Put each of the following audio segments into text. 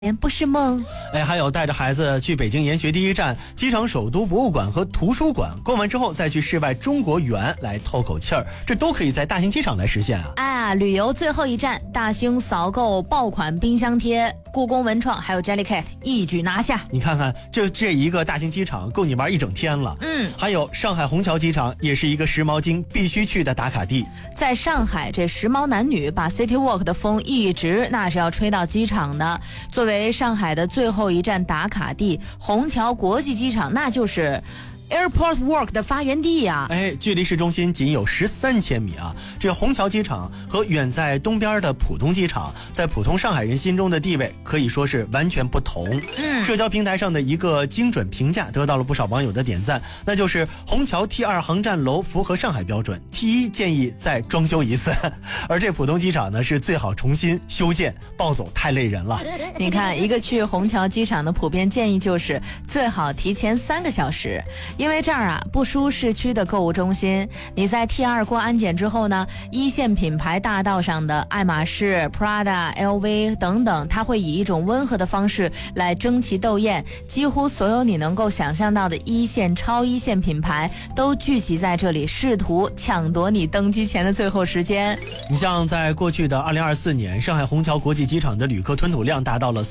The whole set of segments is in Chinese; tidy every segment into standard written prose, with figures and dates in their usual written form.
不是梦。 还有带着孩子去北京研学第一站机场首都博物馆和图书馆，逛完之后再去室外中国园来透口气儿，这都可以在大型机场来实现啊！ 旅游最后一站，大兴扫购爆款冰箱贴，故宫文创还有 Jellycat 一举拿下。 你看看这一个大型机场够你玩一整天了。还有上海虹桥机场也是一个时髦精必须去的打卡地。 在上海，这时髦男女把 City Walk 的风一直那是要吹到机场的。作为上海的最后一站打卡地，虹桥国际机场那就是Airport Walk 的发源地呀！ 距离市中心仅有13千米啊！这虹桥机场和远在东边的浦东机场，在普通上海人心中的地位可以说是完全不同。社交平台上的一个精准评价得到了不少网友的点赞，那就是虹桥 T2 航站楼符合上海标准 ，T1 建议再装修一次，而这浦东机场呢是最好重新修建，暴走太累人了。 你看，一个去虹桥机场的普遍建议就是最好提前3个小时。因为这儿不输市区的购物中心，你在 T2 过安检之后呢，一线品牌大道上的爱马仕、Prada、LV 等等，它会以一种温和的方式来争奇斗艳，几乎所有你能够想象到的一线、超一线品牌都聚集在这里，试图抢夺你登机前的最后时间。 你像在过去的2024年，上海虹桥国际机场的旅客吞吐量达到了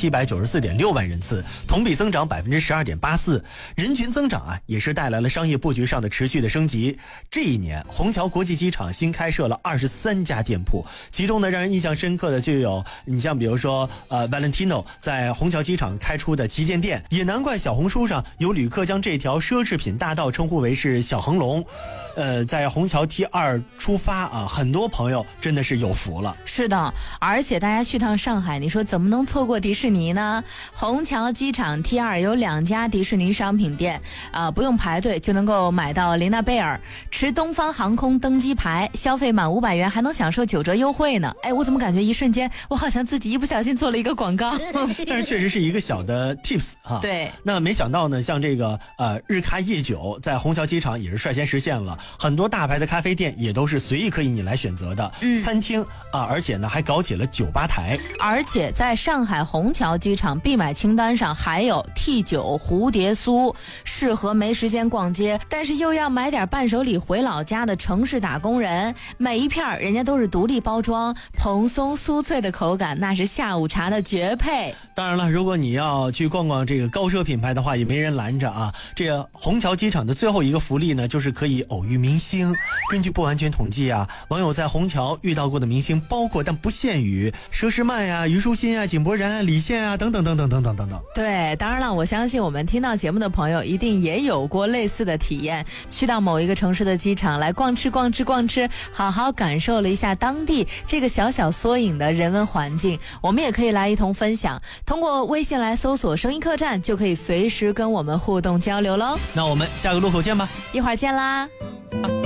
4794.6万人次，同比增长12.84%，人群增长也是带来了商业布局上的持续的升级。这一年，虹桥国际机场新开设了23家店铺，其中呢让人印象深刻的就有，你像比如说Valentino 在虹桥机场开出的旗舰店，也难怪小红书上有旅客将这条奢侈品大道称呼为是小恒隆。在虹桥 T2 出发很多朋友真的是有福了。 是的，而且大家去趟上海，你说怎么能错过迪士尼呢？虹桥机场 T2 有2家迪士尼商品店，不用排队就能够买到琳娜贝尔，持东方航空登机牌，消费满500元还能享受9折优惠呢。我怎么感觉一瞬间我好像自己一不小心做了一个广告但是确实是一个小的 tips 对， 那没想到呢，像这个日咖夜酒在虹桥机场也是率先实现了，很多大牌的咖啡店也都是随意可以你来选择的。餐厅而且呢还搞起了酒吧台。 而且在上海虹桥机场必买清单上还有 T9 蝴蝶酥，适合没时间逛街但是又要买点伴手礼回老家的城市打工人，每一片人家都是独立包装，蓬松酥脆的口感那是下午茶的绝配。 当然了，如果你要去逛逛这个高奢品牌的话也没人拦着这个虹桥机场的最后一个福利呢，就是可以偶遇明星。根据不完全统计网友在虹桥遇到过的明星包括但不限于佘诗曼虞书欣井柏然李现等等等等等等等等。 对，当然了，我相信我们听到节目的朋友一定也有过类似的体验，去到某一个城市的机场来逛吃，好好感受了一下当地这个小小缩影的人文环境。我们也可以来一同分享，通过微信来搜索声音客栈，就可以随时跟我们互动交流喽。 那我们下个路口见吧， 一会儿见啦。